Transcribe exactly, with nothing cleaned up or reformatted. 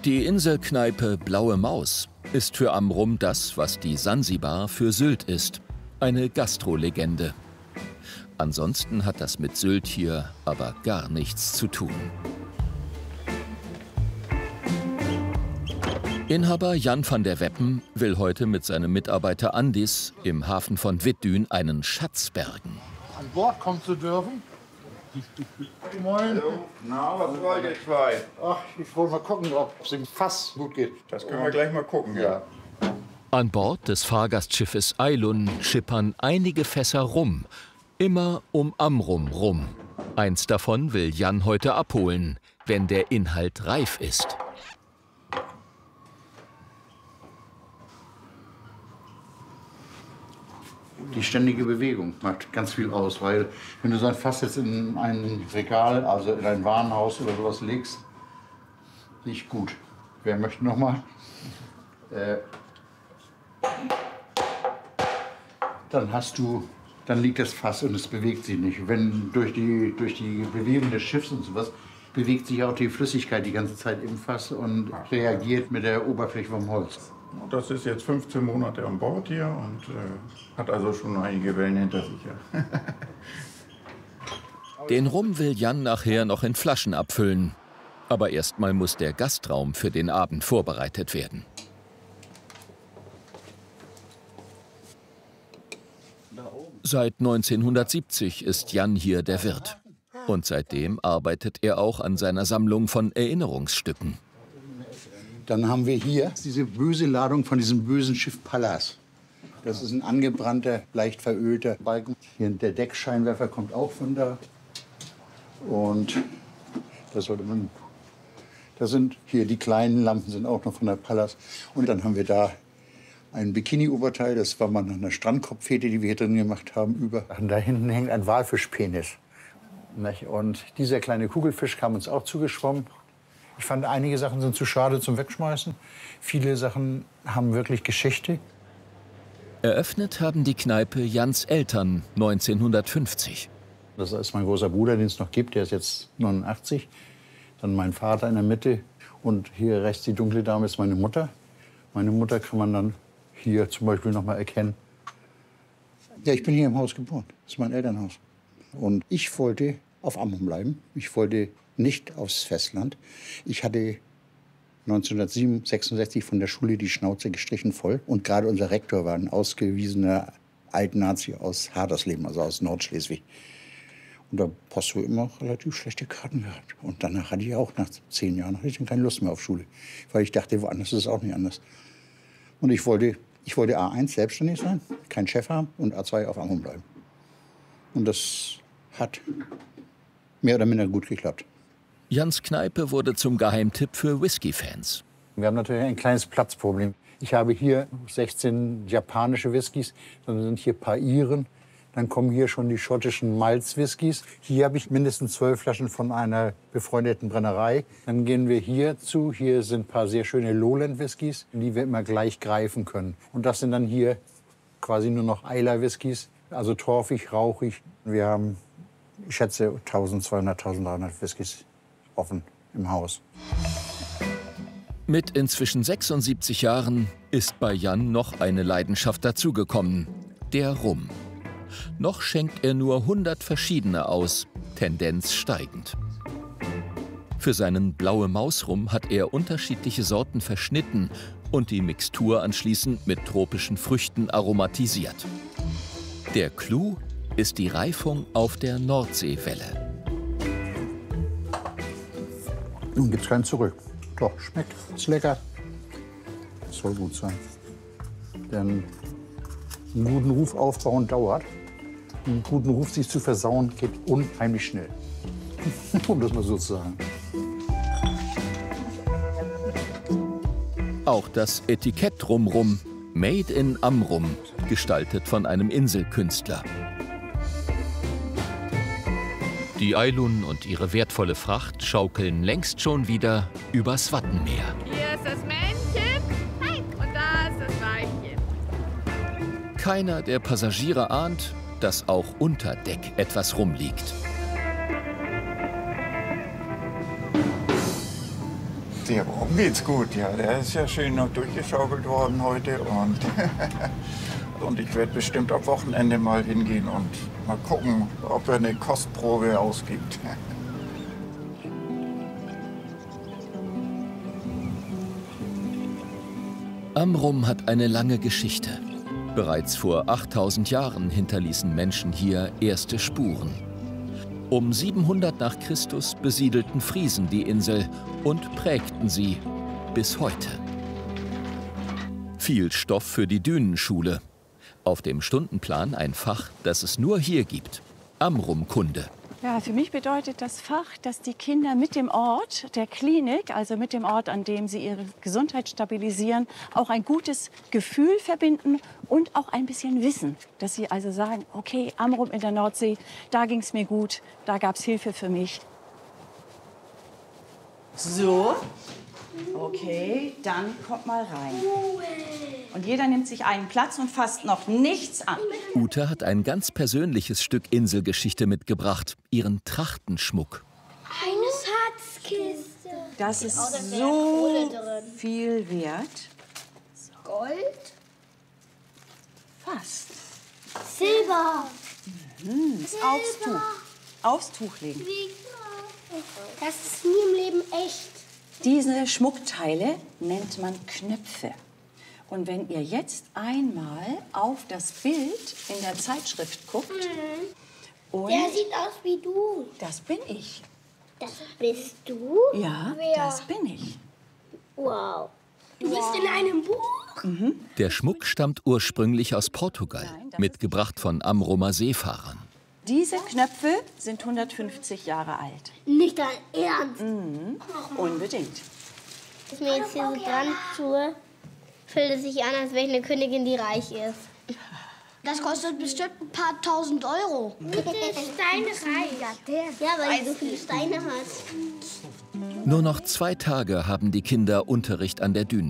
Die Inselkneipe Blaue Maus ist für Amrum das, was die Sansibar für Sylt ist. Eine Gastrolegende. Ansonsten hat das mit Sylt hier aber gar nichts zu tun. Inhaber Jan van der Weppen will heute mit seinem Mitarbeiter Andis im Hafen von Wittdün einen Schatz bergen. An Bord kommen zu dürfen. Moin. Hallo. Na, was wollt ihr zwei? Ach, ich wollte mal gucken, ob es im Fass gut geht. Das können wir gleich mal gucken, ja. An Bord des Fahrgastschiffes Eilun schippern einige Fässer Rum. Immer um Amrum rum. Eins davon will Jan heute abholen, wenn der Inhalt reif ist. Die ständige Bewegung macht ganz viel aus, weil wenn du so ein Fass jetzt in ein Regal, also in ein Warenhaus oder sowas legst, nicht gut. Wer möchte noch mal? Äh, dann hast du, dann liegt das Fass und es bewegt sich nicht. Wenn durch die, durch die Bewegung des Schiffs und sowas bewegt sich auch die Flüssigkeit die ganze Zeit im Fass und reagiert mit der Oberfläche vom Holz. Das ist jetzt fünfzehn Monate an Bord hier und äh, hat also schon einige Wellen hinter sich. Ja. Den Rum will Jan nachher noch in Flaschen abfüllen. Aber erstmal muss der Gastraum für den Abend vorbereitet werden. Seit neunzehnhundertsiebzig ist Jan hier der Wirt. Und seitdem arbeitet er auch an seiner Sammlung von Erinnerungsstücken. Dann haben wir hier diese böse Ladung von diesem bösen Schiff Pallas. Das ist ein angebrannter, leicht verölter Balken. Hier der Deckscheinwerfer kommt auch von da. Und das sollte man. Das sind hier die kleinen Lampen sind auch noch von der Pallas. Und dann haben wir da ein Bikini-Oberteil. Das war mal eine Strandkopffete, die wir hier drin gemacht haben. Über. Und da hinten hängt ein Walfischpenis. Und dieser kleine Kugelfisch kam uns auch zugeschwommen. Ich fand, einige Sachen sind zu schade zum Wegschmeißen. Viele Sachen haben wirklich Geschichte. Eröffnet haben die Kneipe Jans Eltern neunzehnhundertfünfzig. Das ist mein großer Bruder, den es noch gibt. Der ist jetzt neunundachtzig. Dann mein Vater in der Mitte. Und hier rechts die dunkle Dame ist meine Mutter. Meine Mutter kann man dann hier zum Beispiel noch mal erkennen. Ja, ich bin hier im Haus geboren. Das ist mein Elternhaus. Und ich wollte auf Amrum bleiben. Ich wollte nicht aufs Festland. Ich hatte neunzehnhundertsechsundsechzig von der Schule die Schnauze gestrichen voll. Und gerade unser Rektor war ein ausgewiesener Alt-Nazi aus Hadersleben, also aus Nordschleswig. Und da hast du immer relativ schlechte Karten gehabt. Und danach hatte ich auch, nach zehn Jahren, hatte ich dann keine Lust mehr auf Schule. Weil ich dachte, woanders ist es auch nicht anders. Und ich wollte, ich wollte A eins selbstständig sein, keinen Chef haben und A zwei auf Amrum bleiben. Und das hat mehr oder minder gut geklappt. Jans Kneipe wurde zum Geheimtipp für Whisky-Fans. Wir haben natürlich ein kleines Platzproblem. Ich habe hier sechzehn japanische Whiskys, dann sind hier ein paar Iren. Dann kommen hier schon die schottischen Malz-Whiskys. Hier habe ich mindestens zwölf Flaschen von einer befreundeten Brennerei. Dann gehen wir hier zu. Hier sind ein paar sehr schöne Lowland-Whiskys, die wir immer gleich greifen können. Und das sind dann hier quasi nur noch Eiler-Whiskys, also torfig, rauchig. Wir haben, ich schätze, zwölfhundert, dreizehnhundert Whiskys offen im Haus. Mit inzwischen sechsundsiebzig Jahren ist bei Jan noch eine Leidenschaft dazugekommen, der Rum. Noch schenkt er nur hundert verschiedene aus, Tendenz steigend. Für seinen Blaue Maus Rum hat er unterschiedliche Sorten verschnitten und die Mixtur anschließend mit tropischen Früchten aromatisiert. Der Clou ist die Reifung auf der Nordseewelle. Nun gibt's keinen zurück. Doch, schmeckt, ist lecker. Soll gut sein. Denn einen guten Ruf aufbauen dauert. Einen guten Ruf sich zu versauen geht unheimlich schnell. Um das mal so zu sagen. Auch das Etikett Rum-Rum, Made in Amrum, gestaltet von einem Inselkünstler. Die Eilun und ihre wertvolle Fracht schaukeln längst schon wieder übers Wattenmeer. Hier ist das Männchen und da ist das Weibchen. Keiner der Passagiere ahnt, dass auch unter Deck etwas rumliegt. Dem Rum geht's gut, ja. Der ist ja schön noch durchgeschaukelt worden heute. Und, und ich werde bestimmt am Wochenende mal hingehen und mal gucken, ob er eine Kostprobe ausgibt. Amrum hat eine lange Geschichte. Bereits vor achttausend Jahren hinterließen Menschen hier erste Spuren. Um siebenhundert nach Christus besiedelten Friesen die Insel und prägten sie bis heute. Viel Stoff für die Dünenschule. Auf dem Stundenplan ein Fach, das es nur hier gibt: Amrumkunde. Ja, für mich bedeutet das Fach, dass die Kinder mit dem Ort der Klinik, also mit dem Ort, an dem sie ihre Gesundheit stabilisieren, auch ein gutes Gefühl verbinden und auch ein bisschen Wissen. Dass sie also sagen, okay, Amrum in der Nordsee, da ging es mir gut, da gab es Hilfe für mich. So, okay, dann kommt mal rein. Und jeder nimmt sich einen Platz und fasst noch nichts an. Ute hat ein ganz persönliches Stück Inselgeschichte mitgebracht, ihren Trachtenschmuck. Eine Schatzkiste. Das ist so viel wert. Gold? Fast. Silber. Hm, aufs Tuch. Aufs Tuch legen. Das ist nie im Leben echt. Diese Schmuckteile nennt man Knöpfe. Und wenn ihr jetzt einmal auf das Bild in der Zeitschrift guckt, Mhm. und Der sieht aus wie du. das bin ich. Das bist du? Ja, Wer? das bin ich. Wow. Du bist in einem Buch? Der Schmuck stammt ursprünglich aus Portugal, mitgebracht von Amrumer Seefahrern. Diese Knöpfe sind hundertfünfzig Jahre alt. Nicht dein Ernst. Unbedingt. Wenn ich mir jetzt hier so dran tue, fühlt es sich an, als wäre ich eine Königin, die reich ist. Das kostet bestimmt ein paar tausend Euro. Bitte steinreich. Ja, weil die so viele Steine hat. Nur noch zwei Tage haben die Kinder Unterricht an der Dünenschule.